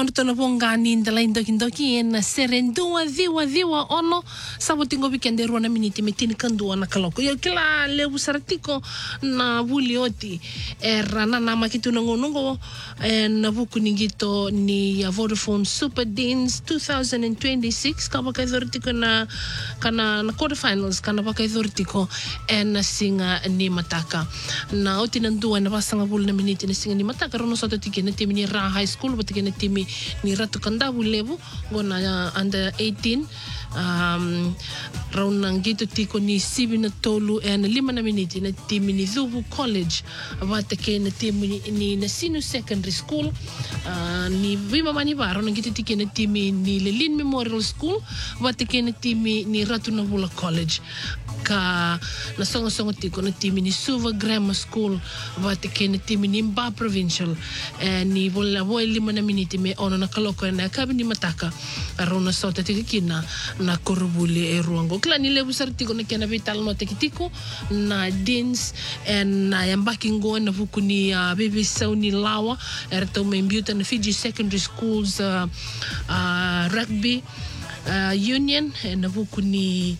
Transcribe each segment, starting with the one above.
Marutona Bongani in the line doki en serendua diwa ono sabotingo weekend ruana miniti metini kandua na kaloko yo kila lebu saratiko na bulioti rana na makitu ngongo na buku ningito ni Vodafone Super Dance 2026 kama kaidortiko na kana na quarterfinals kana bakaidortiko en singa ni mataka na otinandua na basanga bul na miniti na singa ni mataka rono soto tikene timi ni Ra High School batikene timi ni Ratu Kandabu level gona under 18 raunang gitu tiko ni sibi na tolu na 5 na miniti na timi ni Zubu College batake na timi ni Nasinu Secondary School ni Vima Manibaro na gitu tiki na timi ni Lelin Memorial School batake na timi ni Ratu Nabula College ka na songo tiko na timi ni Suva Grammar School batake na timi ni Mba Provincial ni bola boy 5 na miniti me ono na kaloko na kabi ni mataka arona sota tikina na korubuli ruango kla ni lebu sartiko na kena vital no tekitiko na dins na yambakingo na vukuni baby sauni lawa erto membuta na Fiji Secondary Schools rugby union na vukuni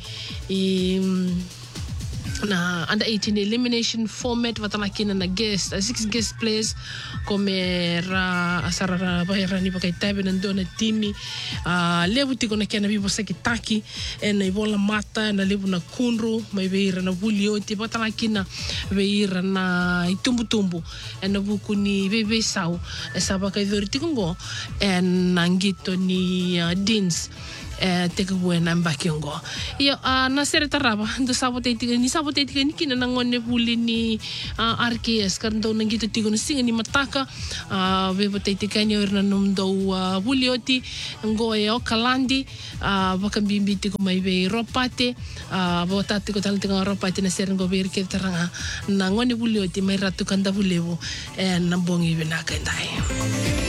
na under 18 elimination format watalakina na guest 6 guest players come ra asara bayara ni bakai tabe na ndona timi lebu tiko na kena bibo sakitaki na ibola mata na lebu na kunru mai beira na bulioti watalakina beira na itumbu na buku ni bebe sau saba kai dortiko ngo na ngito ni dins teka buena mbakiongo yo na sere taraba do sabote ni kina nangone buli ni RKS karndo nangito tigo na singa ni mataka bebo tika ni orna numdo bulioti ngoe o kalandi bakambimbi tigo mai be ropate botati ko taltinga ropate na sere ngo ber ke taranga nangone bulioti mai Ratu Kandabu levo na bongi benaka ndai